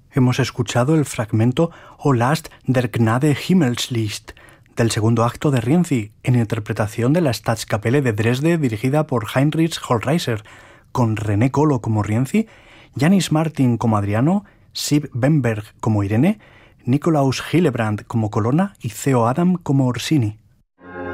Hemos escuchado el fragmento O Last der Gnade Himmelslicht del segundo acto de Rienzi, en interpretación de la Staatskapelle de Dresde dirigida por Heinrich Hollreiser, con René Colo como Rienzi, Janis Martin como Adriano, Siv Bemberg como Irene, Nikolaus Hillebrand como Colonna y Theo Adam como Orsini.